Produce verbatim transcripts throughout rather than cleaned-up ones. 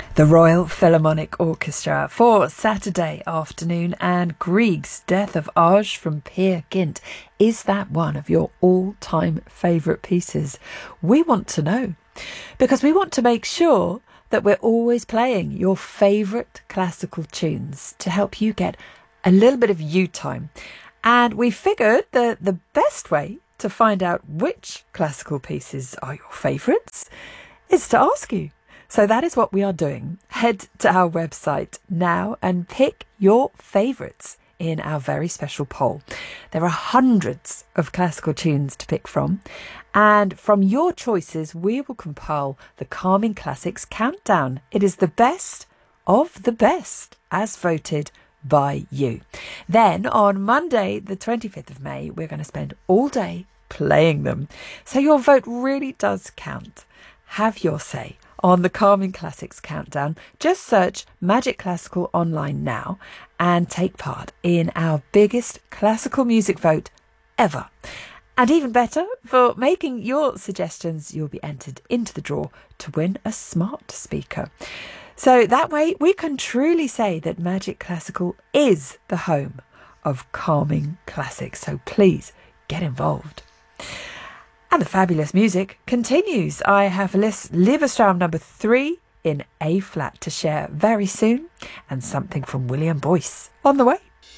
The Royal Philharmonic Orchestra for Saturday afternoon, and Grieg's Death of Arge from Peer Gynt. Is that one of your all-time favourite pieces? We want to know, because we want to make sure that we're always playing your favourite classical tunes to help you get a little bit of you time. And we figured that the best way to find out which classical pieces are your favourites is to ask you. So that is what we are doing. Head to our website now and pick your favourites in our very special poll. There are hundreds of classical tunes to pick from, and from your choices we will compile the Calming Classics Countdown. It is the best of the best as voted by you. Then on Monday the twenty-fifth of May we're going to spend all day playing them. So your vote really does count. Have your say on the Calming Classics Countdown. Just search Magic Classical online now and take part in our biggest classical music vote ever. And even better, for making your suggestions, you'll be entered into the draw to win a smart speaker. So that way we can truly say that Magic Classical is the home of calming classics. So please get involved. And the fabulous music continues. I have Liszt Liebestraum number three in A flat to share very soon, and something from William Boyce on the way.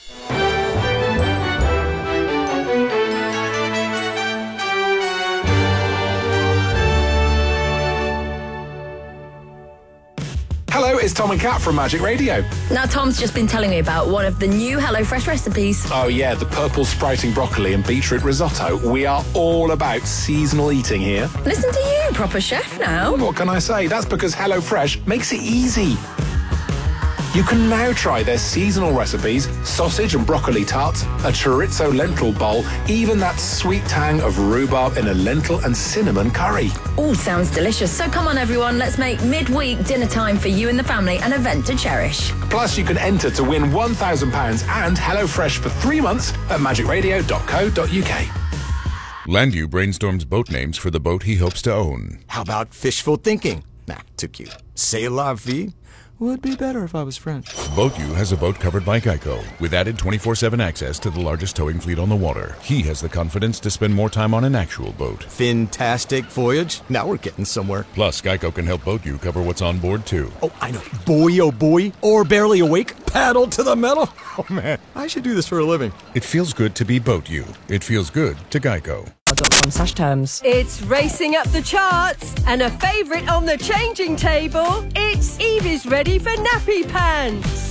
Hello, it's Tom and Kat from Magic Radio. Now, Tom's just been telling me about one of the new HelloFresh recipes. Oh yeah, the purple sprouting broccoli and beetroot risotto. We are all about seasonal eating here. Listen to you, proper chef now. What can I say? That's because HelloFresh makes it easy. You can now try their seasonal recipes, sausage and broccoli tarts, a chorizo lentil bowl, even that sweet tang of rhubarb in a lentil and cinnamon curry. All sounds delicious. So come on, everyone, let's make midweek dinner time for you and the family an event to cherish. Plus, you can enter to win one thousand pounds and HelloFresh for three months at magic radio dot co dot uk. Landu brainstorms boat names for the boat he hopes to own. How about fishful thinking? Nah, too cute. C'est la vie? Would be better if I was French. BoatU has a boat covered by Geico, with added twenty-four seven access to the largest towing fleet on the water. He has the confidence to spend more time on an actual boat. Fantastic voyage. Now we're getting somewhere. Plus, Geico can help BoatU cover what's on board, too. Oh, I know. Boy, oh boy. Or barely awake. Paddle to the metal. Oh, man. I should do this for a living. It feels good to be BoatU. It feels good to Geico. Slash terms. It's racing up the charts and a favourite on the changing table. It's Evie's ready for nappy pants.